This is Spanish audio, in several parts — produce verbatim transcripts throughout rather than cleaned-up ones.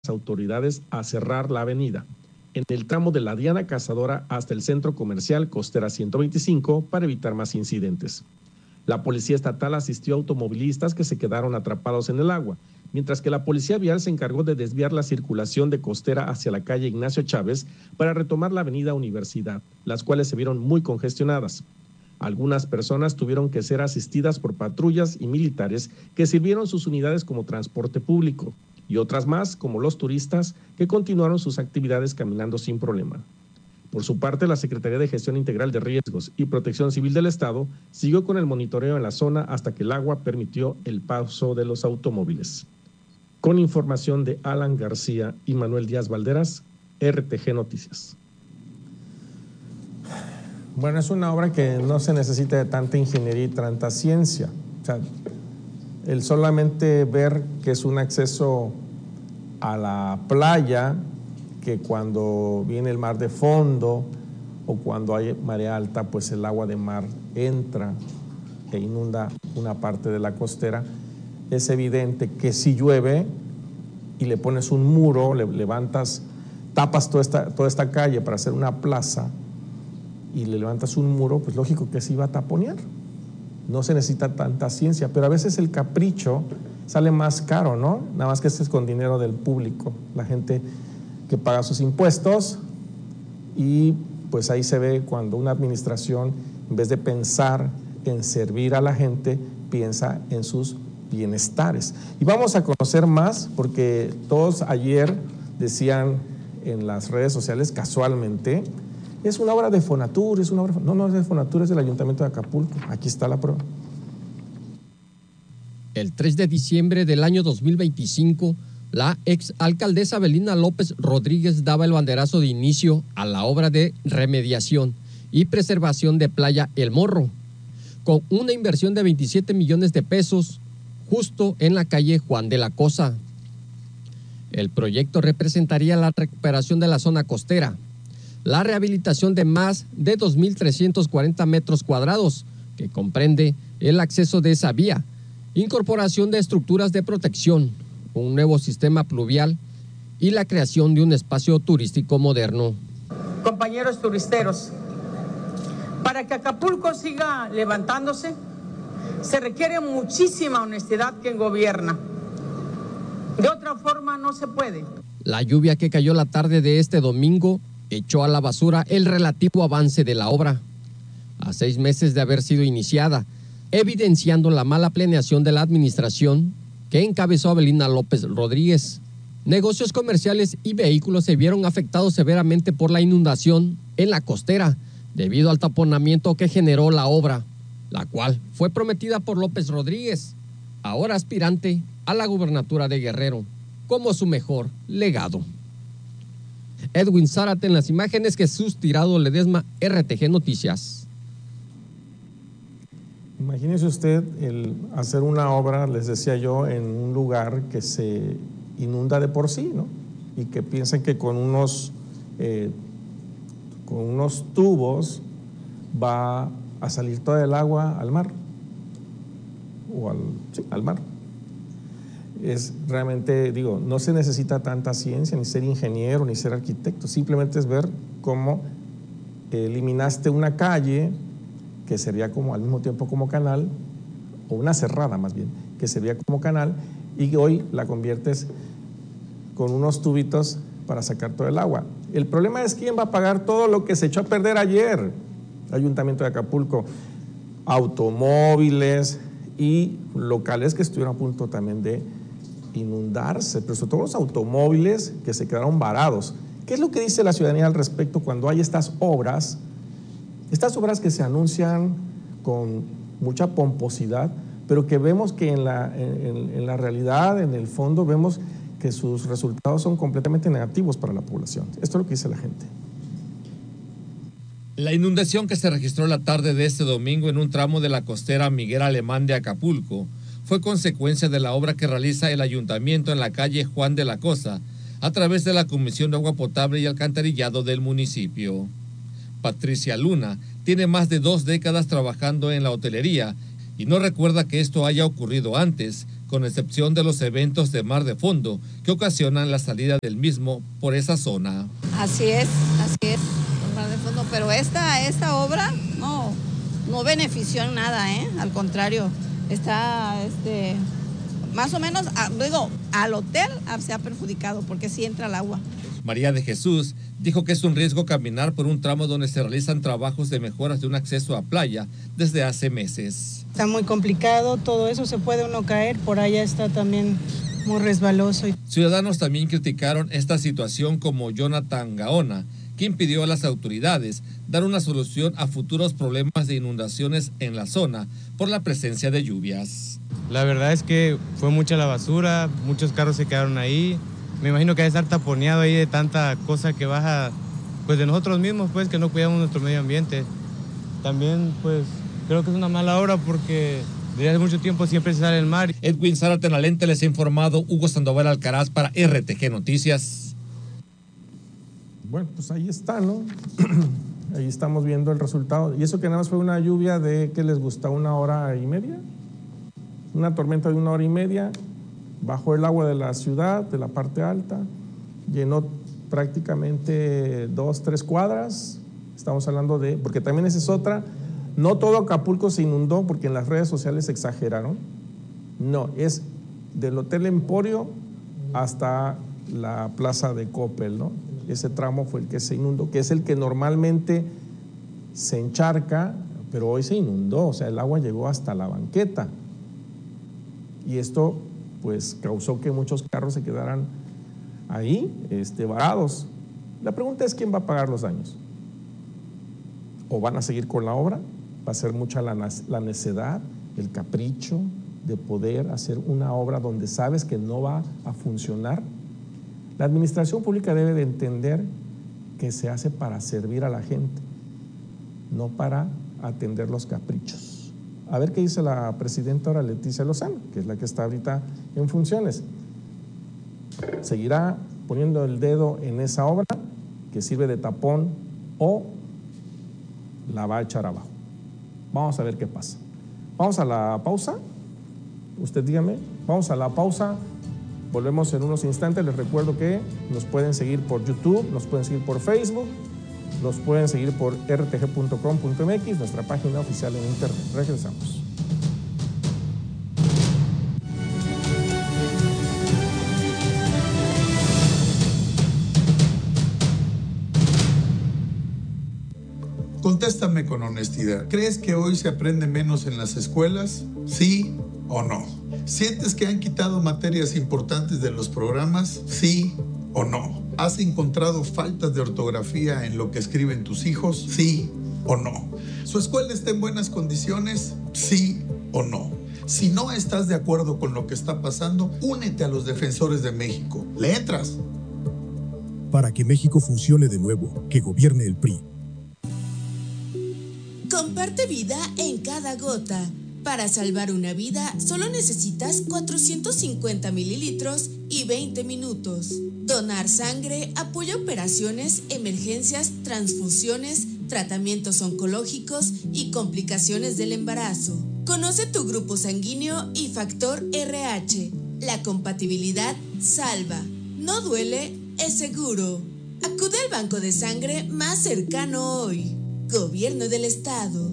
autoridades a cerrar la avenida en el tramo de la Diana Cazadora hasta el centro comercial Costera ciento veinticinco para evitar más incidentes. La policía estatal asistió a automovilistas que se quedaron atrapados en el agua, mientras que la policía vial se encargó de desviar la circulación de Costera hacia la calle Ignacio Chávez para retomar la avenida Universidad, las cuales se vieron muy congestionadas. Algunas personas tuvieron que ser asistidas por patrullas y militares que sirvieron sus unidades como transporte público, y otras más, como los turistas, que continuaron sus actividades caminando sin problema. Por su parte, la Secretaría de Gestión Integral de Riesgos y Protección Civil del Estado siguió con el monitoreo en la zona hasta que el agua permitió el paso de los automóviles. Con información de Alan García y Manuel Díaz Valderas, R T G Noticias. Bueno, es una obra que no se necesita de tanta ingeniería y tanta ciencia. O sea, el solamente ver que es un acceso a la playa, que cuando viene el mar de fondo o cuando hay marea alta, pues el agua de mar entra e inunda una parte de la costera, es evidente que si llueve y le pones un muro, le levantas, tapas toda esta, toda esta calle para hacer una plaza y le levantas un muro, pues lógico que se iba a taponear. No se necesita tanta ciencia, pero a veces el capricho sale más caro, ¿no? Nada más que este es con dinero del público, la gente que paga sus impuestos, y pues ahí se ve cuando una administración, en vez de pensar en servir a la gente, piensa en sus bienestares. Y vamos a conocer más, porque todos ayer decían en las redes sociales, casualmente, es una obra de Fonatur, es una obra, no, no es de Fonatur, es del Ayuntamiento de Acapulco. Aquí está la prueba. El tres de diciembre del año dos mil veinticinco, la exalcaldesa Avelina López Rodríguez daba el banderazo de inicio a la obra de remediación y preservación de Playa El Morro, con una inversión de veintisiete millones de pesos, justo en la calle Juan de la Cosa. El proyecto representaría la recuperación de la zona costera, la rehabilitación de más de dos mil trescientos cuarenta metros cuadrados, que comprende el acceso de esa vía, incorporación de estructuras de protección, un nuevo sistema pluvial y la creación de un espacio turístico moderno. Compañeros turisteros, para que Acapulco siga levantándose, se requiere muchísima honestidad quien gobierna. De otra forma no se puede. La lluvia que cayó la tarde de este domingo echó a la basura el relativo avance de la obra, a seis meses de haber sido iniciada, evidenciando la mala planeación de la administración que encabezó Avelina López Rodríguez. Negocios comerciales y vehículos se vieron afectados severamente por la inundación en la costera, debido al taponamiento que generó la obra, la cual fue prometida por López Rodríguez, ahora aspirante a la gubernatura de Guerrero, como su mejor legado. Edwin Zárate en las imágenes, Jesús Tirado Ledesma, R T G Noticias. Imagínese usted el hacer una obra, les decía yo, en un lugar que se inunda de por sí, ¿no? Y que piensan que con unos, eh, con unos tubos va a salir toda el agua al mar, o al, sí, al mar. Es realmente, digo, no se necesita tanta ciencia, ni ser ingeniero, ni ser arquitecto, simplemente es ver cómo eliminaste una calle que servía como, al mismo tiempo como canal, o una cerrada más bien, que servía como canal, y que hoy la conviertes con unos tubitos para sacar todo el agua. El problema es quién va a pagar todo lo que se echó a perder ayer. Ayuntamiento de Acapulco, automóviles y locales que estuvieron a punto también de inundarse, pero sobre todo los automóviles que se quedaron varados. ¿Qué es lo que dice la ciudadanía al respecto cuando hay estas obras? Estas obras que se anuncian con mucha pomposidad, pero que vemos que en la, en, en la realidad, en el fondo, vemos que sus resultados son completamente negativos para la población. Esto es lo que dice la gente. La inundación que se registró la tarde de este domingo en un tramo de la costera Miguel Alemán de Acapulco fue consecuencia de la obra que realiza el ayuntamiento en la calle Juan de la Cosa, a través de la Comisión de Agua Potable y Alcantarillado del municipio. Patricia Luna tiene más de dos décadas trabajando en la hotelería y no recuerda que esto haya ocurrido antes, con excepción de los eventos de mar de fondo que ocasionan la salida del mismo por esa zona. Así es, así es, mar de fondo, pero esta, esta obra no, no benefició en nada, ¿eh? Al contrario, está, este, más o menos, digo, al hotel se ha perjudicado porque sí entra el agua. María de Jesús dijo que es un riesgo caminar por un tramo donde se realizan trabajos de mejoras de un acceso a playa desde hace meses. Está muy complicado, todo eso se puede uno caer, por allá está también muy resbaloso. Ciudadanos también criticaron esta situación como Jonathan Gaona, quien pidió a las autoridades dar una solución a futuros problemas de inundaciones en la zona por la presencia de lluvias. La verdad es que fue mucha la basura, muchos carros se quedaron ahí. Me imagino que debe estar taponeado ahí de tanta cosa que baja, pues de nosotros mismos, pues que no cuidamos nuestro medio ambiente. También, pues, creo que es una mala obra porque desde hace mucho tiempo siempre se sale el mar. Edwin Zárate Nalente les ha informado, Hugo Sandoval Alcaraz para R T G Noticias. Bueno, pues ahí está, ¿no? Ahí estamos viendo el resultado. Y eso que nada más fue una lluvia de, ¿qué les gusta? ¿Una hora y media? Una tormenta de una hora y media. Bajó el agua de la ciudad, de la parte alta, llenó prácticamente dos, tres cuadras. Estamos hablando de, porque también esa es otra, no todo Acapulco se inundó porque en las redes sociales exageraron. No, es del Hotel Emporio hasta la plaza de Coppel, ¿no? Ese tramo fue el que se inundó, que es el que normalmente se encharca, pero hoy se inundó, o sea, el agua llegó hasta la banqueta. Y esto pues causó que muchos carros se quedaran ahí, este, varados. La pregunta es, ¿quién va a pagar los daños? ¿O van a seguir con la obra? ¿Va a ser mucha la, la necedad, el capricho de poder hacer una obra donde sabes que no va a funcionar? La administración pública debe de entender que se hace para servir a la gente, no para atender los caprichos. A ver qué dice la presidenta ahora, Leticia Lozano, que es la que está ahorita en funciones. ¿Seguirá poniendo el dedo en esa obra que sirve de tapón o la va a echar abajo? Vamos a ver qué pasa. Vamos a la pausa. Usted dígame, vamos a la pausa. Volvemos en unos instantes. Les recuerdo que nos pueden seguir por YouTube, nos pueden seguir por Facebook, nos pueden seguir por r t g punto com punto m x, nuestra página oficial en internet. Regresamos. Contéstame con honestidad. ¿Crees que hoy se aprende menos en las escuelas? ¿Sí o no? ¿Sientes que han quitado materias importantes de los programas? ¿Sí o no? ¿Has encontrado faltas de ortografía en lo que escriben tus hijos? ¿Sí o no? ¿Su escuela está en buenas condiciones? ¿Sí o no? Si no estás de acuerdo con lo que está pasando, únete a los Defensores de México. ¿Le entras? Para que México funcione de nuevo, que gobierne el P R I. Comparte vida en cada gota. Para salvar una vida, solo necesitas cuatrocientos cincuenta mililitros y veinte minutos. Donar sangre apoya operaciones, emergencias, transfusiones, tratamientos oncológicos y complicaciones del embarazo. Conoce tu grupo sanguíneo y factor R H. La compatibilidad salva. No duele, es seguro. Acude al banco de sangre más cercano hoy. Gobierno del Estado.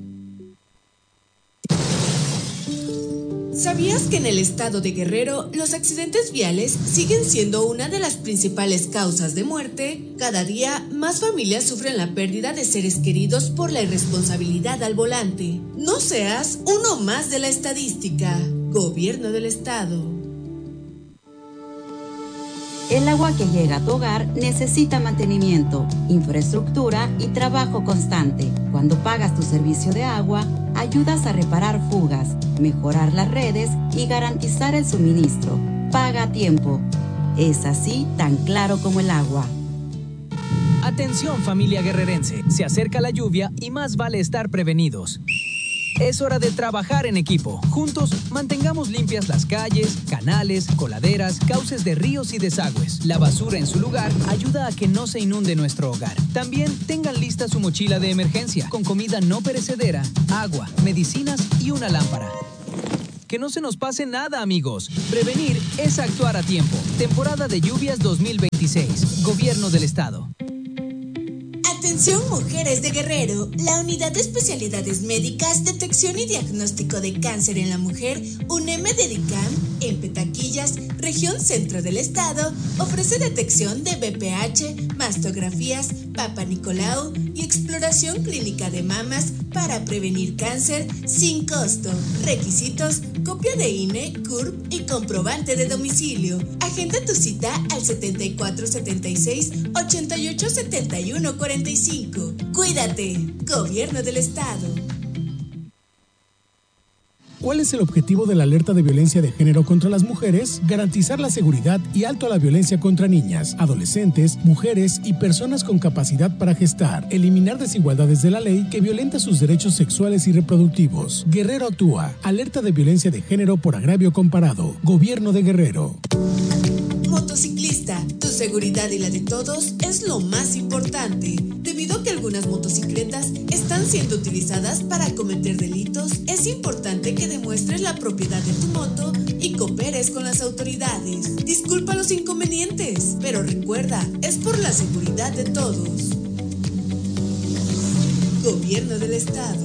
¿Sabías que en el estado de Guerrero los accidentes viales siguen siendo una de las principales causas de muerte? Cada día más familias sufren la pérdida de seres queridos por la irresponsabilidad al volante. No seas uno más de la estadística. Gobierno del Estado. El agua que llega a tu hogar necesita mantenimiento, infraestructura y trabajo constante. Cuando pagas tu servicio de agua, ayudas a reparar fugas, mejorar las redes y garantizar el suministro. Paga a tiempo. Es así tan claro como el agua. Atención, familia guerrerense. Se acerca la lluvia y más vale estar prevenidos. Es hora de trabajar en equipo. Juntos, mantengamos limpias las calles, canales, coladeras, cauces de ríos y desagües. La basura en su lugar ayuda a que no se inunde nuestro hogar. También tengan lista su mochila de emergencia, con comida no perecedera, agua, medicinas y una lámpara. Que no se nos pase nada, amigos. Prevenir es actuar a tiempo. Temporada de lluvias dos mil veintiséis. Gobierno del Estado. Atención mujeres de Guerrero, la Unidad de Especialidades Médicas, Detección y Diagnóstico de Cáncer en la Mujer, UNEM Dedicam, en Petaquillas, región centro del estado, ofrece detección de B P H, mastografías, Papa Nicolau y exploración clínica de mamas para prevenir cáncer sin costo. Requisitos: copia de I N E, C U R P y comprobante de domicilio. Agenda tu cita al setenta y cuatro setenta y seis, ochenta y ocho setenta y uno cuarenta y cinco. Cuídate, Gobierno del Estado. ¿Cuál es el objetivo de la alerta de violencia de género contra las mujeres? Garantizar la seguridad y alto a la violencia contra niñas, adolescentes, mujeres y personas con capacidad para gestar. Eliminar desigualdades de la ley que violenta sus derechos sexuales y reproductivos. Guerrero actúa. Alerta de violencia de género por agravio comparado. Gobierno de Guerrero. Motociclista, tu seguridad y la de todos es lo más importante. Debido a que algunas motocicletas están siendo utilizadas para cometer delitos, es importante que demuestres la propiedad de tu moto y cooperes con las autoridades. Disculpa los inconvenientes, pero recuerda, es por la seguridad de todos. Gobierno del Estado.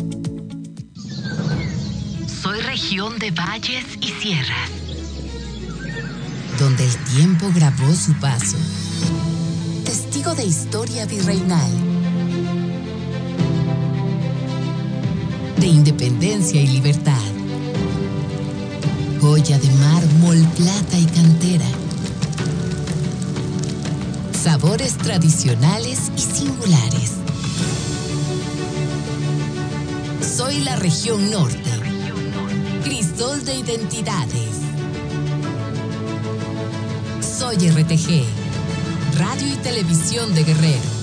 Soy región de valles y sierras, donde el tiempo grabó su paso. Testigo de historia virreinal, de independencia y libertad. Joya de mármol, plata y cantera. Sabores tradicionales y singulares. Soy la región norte. Crisol de identidades. Soy R T G, Radio y Televisión de Guerrero.